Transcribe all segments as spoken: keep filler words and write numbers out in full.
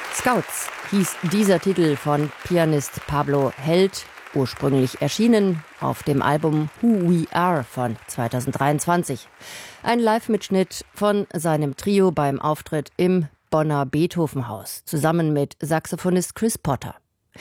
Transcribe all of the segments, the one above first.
Scouts hieß dieser Titel von Pianist Pablo Held, ursprünglich erschienen auf dem Album Who We Are von zweitausenddreiundzwanzig. Ein Live-Mitschnitt von seinem Trio beim Auftritt im Bonner Beethovenhaus, zusammen mit Saxophonist Chris Potter.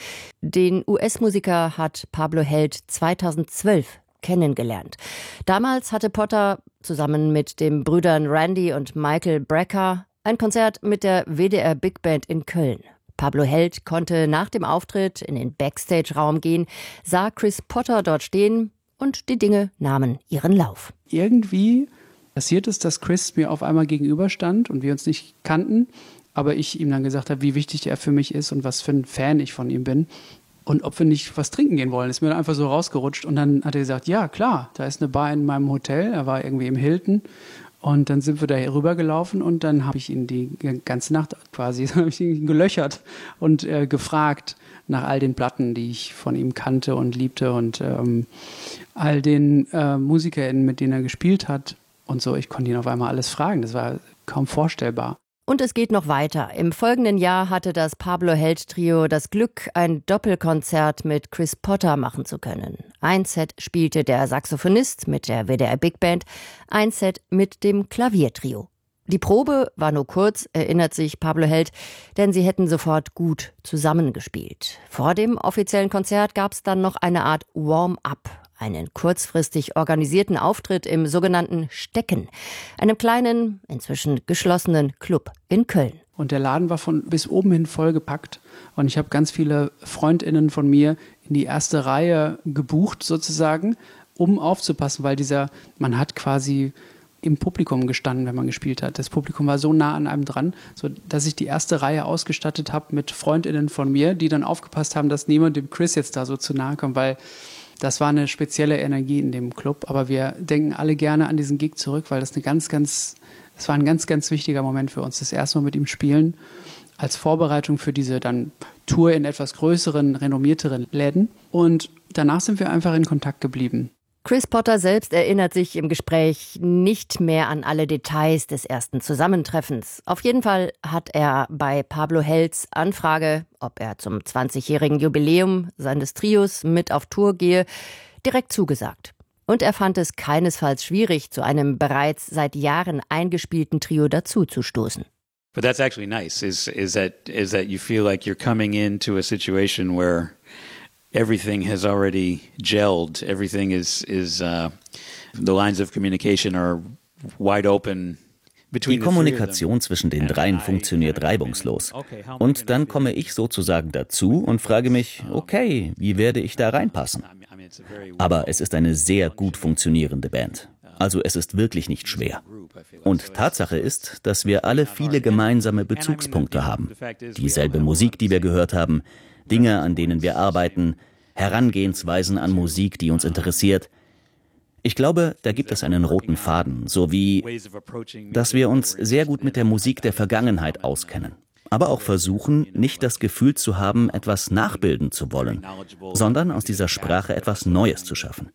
Den U S-Musiker hat Pablo Held zweitausendzwölf kennengelernt. Damals hatte Potter zusammen mit den Brüdern Randy und Michael Brecker ein Konzert mit der W D R Big Band in Köln. Pablo Held konnte nach dem Auftritt in den Backstage-Raum gehen, sah Chris Potter dort stehen und die Dinge nahmen ihren Lauf. Irgendwie passiert es, dass Chris mir auf einmal gegenüberstand und wir uns nicht kannten, aber ich ihm dann gesagt habe, wie wichtig er für mich ist und was für ein Fan ich von ihm bin und ob wir nicht was trinken gehen wollen. Ist mir dann einfach so rausgerutscht und dann hat er gesagt, ja klar, da ist eine Bar in meinem Hotel, er war irgendwie im Hilton. Und dann sind wir da rübergelaufen und dann habe ich ihn die ganze Nacht quasi habe ich ihn gelöchert und äh, gefragt nach all den Platten, die ich von ihm kannte und liebte und ähm, all den äh, MusikerInnen, mit denen er gespielt hat und so. Ich konnte ihn auf einmal alles fragen. Das war kaum vorstellbar. Und es geht noch weiter. Im folgenden Jahr hatte das Pablo Held Trio das Glück, ein Doppelkonzert mit Chris Potter machen zu können. Ein Set spielte der Saxophonist mit der W D R Big Band, ein Set mit dem Klaviertrio. Die Probe war nur kurz, erinnert sich Pablo Held, denn sie hätten sofort gut zusammengespielt. Vor dem offiziellen Konzert gab es dann noch eine Art Warm-up. Einen kurzfristig organisierten Auftritt im sogenannten Stecken, einem kleinen, inzwischen geschlossenen Club in Köln. Und der Laden war von bis oben hin vollgepackt. Und ich habe ganz viele FreundInnen von mir in die erste Reihe gebucht sozusagen, um aufzupassen, weil dieser, man hat quasi im Publikum gestanden, wenn man gespielt hat. Das Publikum war so nah an einem dran, so dass ich die erste Reihe ausgestattet habe mit FreundInnen von mir, die dann aufgepasst haben, dass niemand dem Chris jetzt da so zu nahe kommt, weil das war eine spezielle Energie in dem Club, aber wir denken alle gerne an diesen Gig zurück, weil das eine ganz, ganz, das war ein ganz, ganz wichtiger Moment für uns. Das erste Mal mit ihm spielen, als Vorbereitung für diese dann Tour in etwas größeren, renommierteren Läden. Und danach sind wir einfach in Kontakt geblieben. Chris Potter selbst erinnert sich im Gespräch nicht mehr an alle Details des ersten Zusammentreffens. Auf jeden Fall hat er bei Pablo Helds Anfrage, ob er zum zwanzigjährigen Jubiläum seines Trios mit auf Tour gehe, direkt zugesagt. Und er fand es keinesfalls schwierig, zu einem bereits seit Jahren eingespielten Trio dazuzustoßen. But that's actually nice, is, is that, is that you feel like you're coming into a situation where everything has already gelled. Everything is, is uh, the lines of communication are wide open. Die Kommunikation zwischen den dreien funktioniert reibungslos. Und dann komme ich sozusagen dazu und frage mich, okay, wie werde ich da reinpassen? Aber es ist eine sehr gut funktionierende Band. Also es ist wirklich nicht schwer. Und Tatsache ist, dass wir alle viele gemeinsame Bezugspunkte haben. Dieselbe Musik, die wir gehört haben, Dinge, an denen wir arbeiten, Herangehensweisen an Musik, die uns interessiert. Ich glaube, da gibt es einen roten Faden, sowie, dass wir uns sehr gut mit der Musik der Vergangenheit auskennen, aber auch versuchen, nicht das Gefühl zu haben, etwas nachbilden zu wollen, sondern aus dieser Sprache etwas Neues zu schaffen.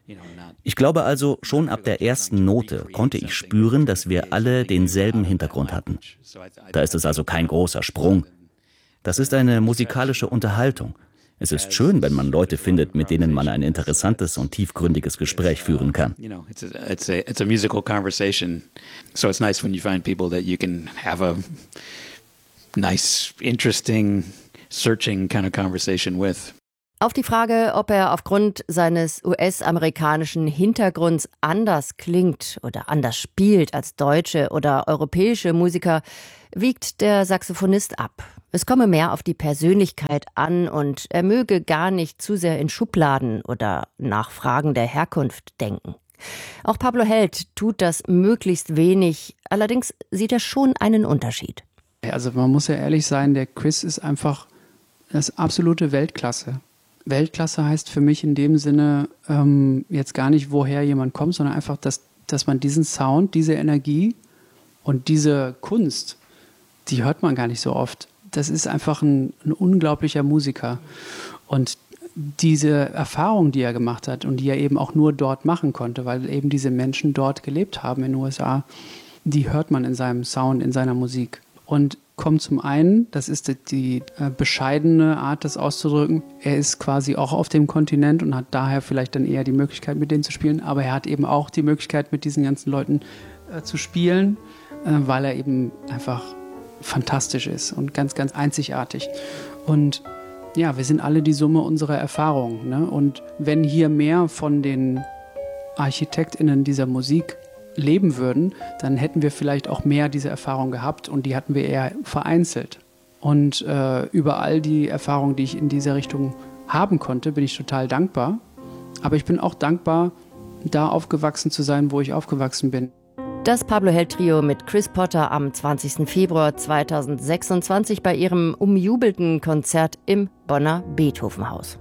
Ich glaube also, schon ab der ersten Note konnte ich spüren, dass wir alle denselben Hintergrund hatten. Da ist es also kein großer Sprung. Das ist eine musikalische Unterhaltung. Es ist schön, wenn man Leute findet, mit denen man ein interessantes und tiefgründiges Gespräch führen kann. It's a, it's a, it's a musical conversation. So it's nice when you find people that you can have a nice, interesting, searching kind of conversation with. Auf die Frage, ob er aufgrund seines U S-amerikanischen Hintergrunds anders klingt oder anders spielt als deutsche oder europäische Musiker, wiegt der Saxophonist ab. Es komme mehr auf die Persönlichkeit an und er möge gar nicht zu sehr in Schubladen oder nach Fragen der Herkunft denken. Auch Pablo Held tut das möglichst wenig, allerdings sieht er schon einen Unterschied. Also man muss ja ehrlich sein, der Chris ist einfach das absolute Weltklasse. Weltklasse heißt für mich in dem Sinne ähm, jetzt gar nicht, woher jemand kommt, sondern einfach, dass, dass man diesen Sound, diese Energie und diese Kunst, die hört man gar nicht so oft. Das ist einfach ein, ein unglaublicher Musiker. Und diese Erfahrung, die er gemacht hat und die er eben auch nur dort machen konnte, weil eben diese Menschen dort gelebt haben in den U S A, die hört man in seinem Sound, in seiner Musik. und kommt zum einen, das ist die, die äh, bescheidene Art, das auszudrücken, er ist quasi auch auf dem Kontinent und hat daher vielleicht dann eher die Möglichkeit, mit denen zu spielen, aber er hat eben auch die Möglichkeit, mit diesen ganzen Leuten äh, zu spielen, äh, weil er eben einfach fantastisch ist und ganz, ganz einzigartig. Und ja, wir sind alle die Summe unserer Erfahrungen, ne? Und wenn hier mehr von den ArchitektInnen dieser Musik leben würden, dann hätten wir vielleicht auch mehr diese Erfahrung gehabt und die hatten wir eher vereinzelt. Und äh, über all die Erfahrungen, die ich in dieser Richtung haben konnte, bin ich total dankbar. Aber ich bin auch dankbar, da aufgewachsen zu sein, wo ich aufgewachsen bin. Das Pablo Held Trio mit Chris Potter am zwanzigsten Februar zweitausendsechsundzwanzig bei ihrem umjubelten Konzert im Bonner Beethovenhaus.